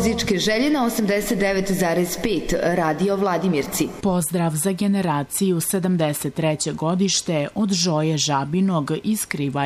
muzičke želje na 89,5 Radio Vladimirci. Pozdrav za generaciju 73. godište od Žoje Žabinog iz Kriva